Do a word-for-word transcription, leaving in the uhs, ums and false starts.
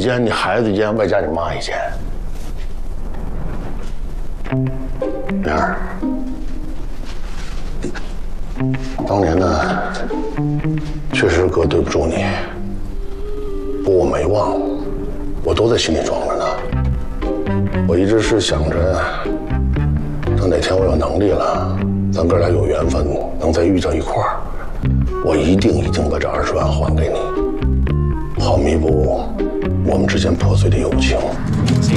件，你孩子一件，外加你妈一件。明儿，当年呢，确实哥对不住你，不过我没忘，我都在心里装着呢。我一直是想着，等哪天我有能力了，咱哥俩有缘分，能再遇到一块儿，我一定一定把这二十万还给你，好弥补我们之间破碎的友情。